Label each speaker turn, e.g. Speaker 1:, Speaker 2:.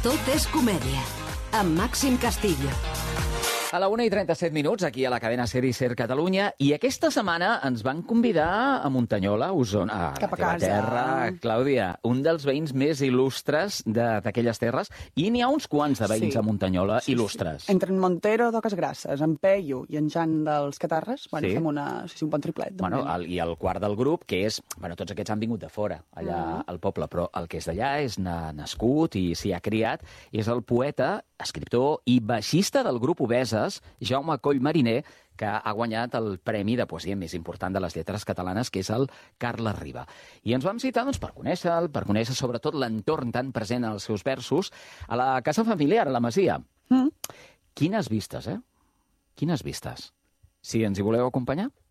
Speaker 1: Tot és comèdia, amb Màxim Castillo.
Speaker 2: A la 1:37 minuts, aquí a la cadena Ser i Ser Catalunya, i aquesta setmana ens van convidar a Muntanyola, Osona, a
Speaker 3: Cap
Speaker 2: la
Speaker 3: a
Speaker 2: teva
Speaker 3: casa.
Speaker 2: terra, Clàudia, un dels veïns més il·lustres d'aquelles terres, i n'hi ha uns quants de veïns
Speaker 3: Sí.
Speaker 2: a Muntanyola il·lustres.
Speaker 3: Entre en Montero d'Oques Grasses, en Peyu i en Jan dels Catarres, bueno,
Speaker 2: Sí.
Speaker 3: fem un bon triplet. de
Speaker 2: Bueno,
Speaker 3: moment.
Speaker 2: i el quart del grup, que és... Bueno, tots aquests han vingut de fora, allà al poble, però el que és d'allà és nascut i s'hi ha criat, és el poeta, escriptor i baixista del grup Obeses, Jaume Coll Mariner, que ha guanyat el premi de poesia més important de les lletres catalanes, que és el Carles Riba. I ens vam citar per conèixer-lo, per conèixer sobretot l'entorn tan present als seus versos, a la casa familiar, a la Masia. Quines vistes, eh? Quines vistes. Si ens hi voleu acompanyar?